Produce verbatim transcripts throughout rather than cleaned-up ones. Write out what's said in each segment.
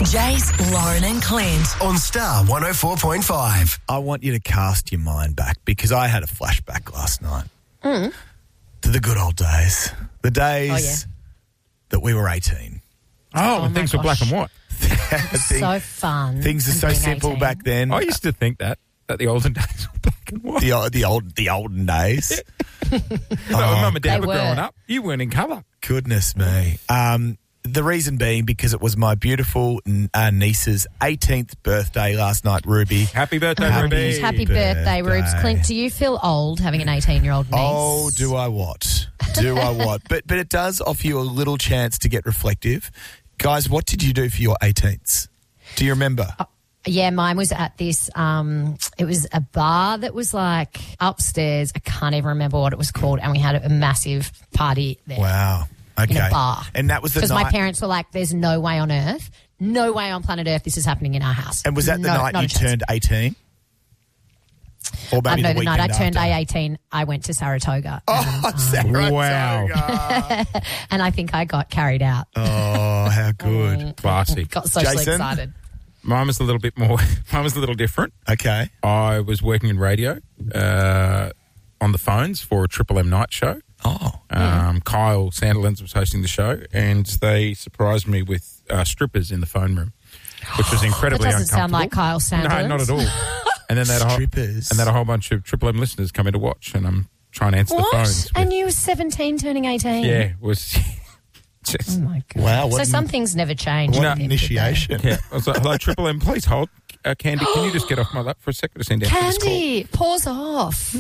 Jace, Lauren and Clint. On Star one oh four point five. I want you to cast your mind back because I had a flashback last night Mm. to the good old days. The days Oh, yeah. that we were eighteen. Oh, Oh and my things were black gosh. and white. Thing- So fun. things are so being simple eighteen. back then. I used to think that, that the olden days were black and white. the, old- the old, the olden days. No, Oh, when Mum and Dad They were, were. growing up, you weren't in colour. Goodness me. Um, the reason being because it was my beautiful n- uh, niece's eighteenth birthday last night, Ruby. Happy birthday, Happy Ruby. Happy birthday, Rubes. birthday. Clint, do you feel old having an eighteen-year-old niece? Oh, do I what? Do I what? But but it does offer you a little chance to get reflective. Guys, what did you do for your eighteenths? Do you remember? Yeah, mine was at this, um, it was a bar that was like upstairs. I can't even remember what it was called. And we had a massive party there. Wow. Okay. In a bar. And that was the Because night. my parents were like, there's no way on earth, no way on planet Earth this is happening in our house. and was that the No, night not you a chance. turned eighteen? Or I maybe know the the night I weekend turned after? eighteen, I went to Saratoga. Oh, Saratoga. Wow. And I think I got carried out. Oh, how good. Classic. Got socially Jason? excited. Mine was a little bit more, mine was a little different. Okay. I was working in radio uh, on the phones for a Triple M night show. Oh. Um, Kyle Sandilands was hosting the show, and they surprised me with uh, strippers in the phone room, which was That incredibly doesn't uncomfortable. sound like Kyle Sanders. No, not at all. And then they had a whole, Strippers. and they had a whole bunch of Triple M listeners come in to watch, and I'm trying to answer the What? phones. with- And you were seventeen turning eighteen? yeah, it was just. Oh, my God. Wow. What So an- some things never change. What No. an initiation. Yeah, I was like, hello, Triple M, please hold. Uh, Candy, can you just get off my lap for a second to send down for this call? Candy, pause off.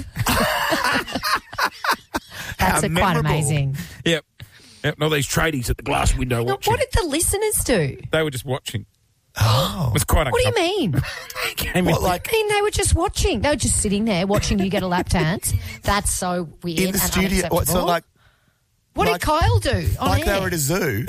That's How a quite memorable. amazing. Yep. Yep. And all these tradies at the glass window Now, watching. what did the listeners do? They were just watching. Oh. It was quite What do you uncomfortable. mean? Came What, in- like I mean, they were just watching. They were just sitting there watching you get a lap dance. That's so weird in the and studio? What, so unacceptable. like, what like- did Kyle do on like air? they were at a zoo?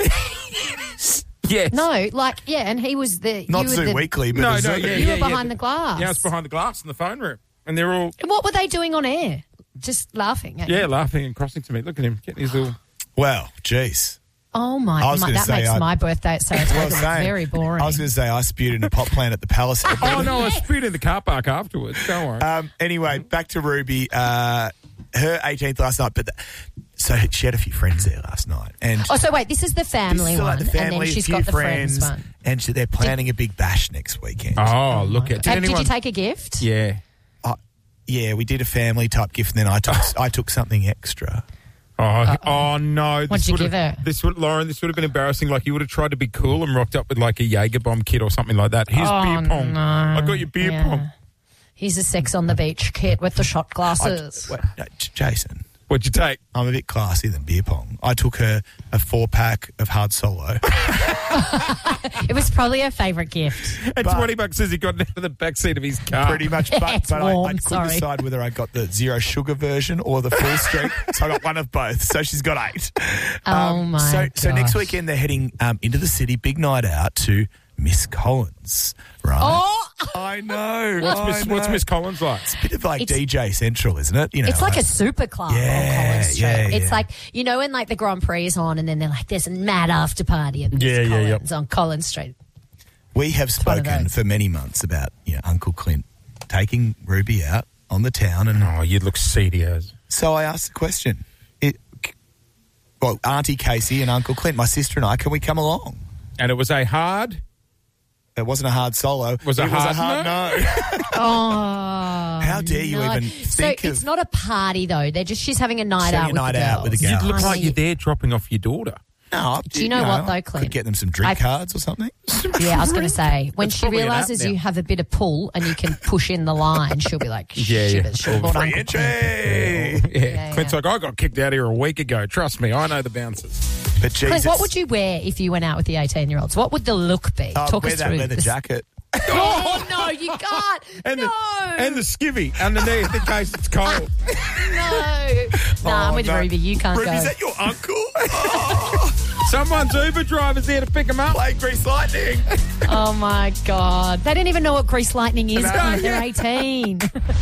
Yes. No, like, yeah, and he was the... Not you were Zoo the, Weekly, but No, a no, zoo. yeah, You yeah, were yeah. behind the glass. Yeah, I was behind the glass in the phone room. And they're all, What were they doing on air? Just laughing at you? yeah, laughing and crossing to me. Look at him, getting his little... Well, geez. Oh, my... I was my gonna that say makes I- my birthday at Saratoga Well, look same. very boring. I was going to say I spewed in a pot plant at the Palace. Oh, no, I spewed in the car park afterwards. Don't worry. Um, anyway, back to Ruby. Uh, her eighteenth last night, but the, so she had a few friends there last night, and Oh, so wait, this is the family this is like one, the family, and then she's a few got the friends, friends, one. and she, they're planning a big bash next weekend. oh, look at... Did Uh, did anyone... you take a gift? Yeah. Uh, yeah, we did a family type gift, and then I took I took something extra. Oh, oh no! What'd This you would give have, her? This would, Lauren. This would have been embarrassing. Like you would have tried to be cool and rocked up with like a Jaeger bomb kit or something like that. Here's Oh, beer pong. no. I got your beer Yeah. pong. He's a sex on the beach kit with the shot I, glasses. wait, no, J- Jason, What'd you take? I'm a bit classier than beer pong. I took her a four pack of hard solo. It was probably her favourite gift. And But- twenty bucks as he got into the back seat of his car. Pretty much, but, It's but I, I warm, couldn't sorry. decide whether I got the zero sugar version or the full street, so I got one of both. So she's got eight. Oh, my So, so next gosh. weekend they're heading um, into the city, big night out to Miss Collins, right? Oh, I know. What's I Miss, know. what's Miss Collins like? It's a bit of like It's- D J Central, isn't it? You know, it's like a super club Yeah, on Collins Street. yeah, It's yeah. like, you know, when like the Grand Prix is on and then they're like, there's a mad after party at Miss Yeah, yeah, yeah. Collins on Collins Street. We have one of spoken those. for many months about you know, Uncle Clint taking Ruby out on the town, and Oh, you'd look seedy as. so I asked the question. It, well, Auntie Casey and Uncle Clint, my sister and I, can we come along? And it was a hard. It wasn't a hard solo. Was it it was a hard hard no. Oh, How dare you no. even So think it's of not a party though. They're just she's having a night She's out having a with night the out with the girls. girls. You'd look like Oh, you're there dropping off your daughter. no. Do you know what, though, Clint? Could get them some drink I- cards or something. Yeah, I was going to say, when That's she probably an app realises now. you have a bit of pull and you can push in the line, she'll be like, Yeah, shit, yeah. it should have bought Free Uncle entry. Clint. Yeah. Yeah, Clint's yeah. like, I got kicked out here a week ago. Trust me, I know the bouncers. But Jesus, Clint, what would you wear if you went out with the eighteen-year-olds? What would the look be? Oh, Talk wear us that through leather this. jacket. Oh, no, you can't. And no. the and the skivvy underneath in case it's cold. no. Nah, I'm with no. Ruby. You can't Ruby, go. is that your uncle? Oh, Someone's Uber driver's there to pick him up. play Grease Lightning. Oh, my God. They don't even know what grease lightning is. No, Clint. They're yeah. eighteen.